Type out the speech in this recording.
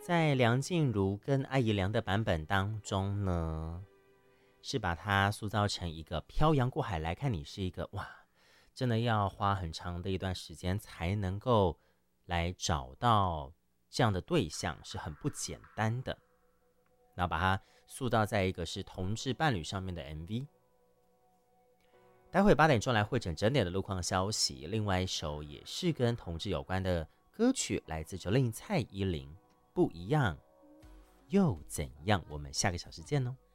在梁静茹跟艾怡良的版本当中呢，是把它塑造成一个漂洋过海来看你，是一个哇，真的要花很长的一段时间才能够来找到这样的对象，是很不简单的。然后把它塑造在一个是同志伴侣上面的 MV。待会8点钟来汇整整点的路况消息，另外一首也是跟同志有关的歌曲，来自9令蔡依林，不一样又怎样？我们下个小时见哦。